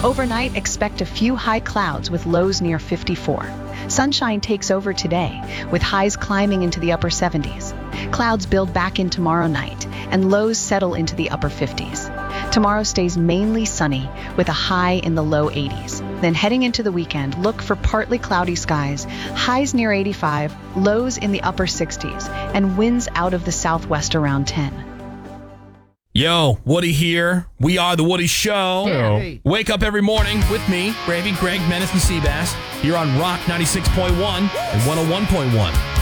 Overnight, expect a few high clouds with lows near 54. Sunshine takes over today, with highs climbing into the upper 70s. Clouds build back in tomorrow night, and lows settle into the upper 50s. Tomorrow stays mainly sunny, with a high in the low 80s. Then heading into the weekend, look for partly cloudy skies, highs near 85, lows in the upper 60s, and winds out of the southwest around 10. Yo, Woody here. We are The Woody Show. Hey. Wake up every morning with me, Gravy, Greg, Menace, and Seabass, here on Rock 96.1 and 101.1.